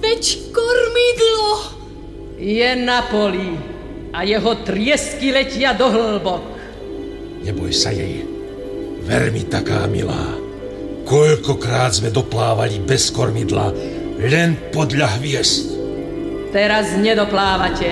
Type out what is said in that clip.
Veď kormidlo je na poli a jeho triesky letia do hĺbok. Neboj sa jej. Ver mi, taká milá. Koľkokrát sme doplávali bez kormidla, len podľa hviezd. Teraz nedoplávate.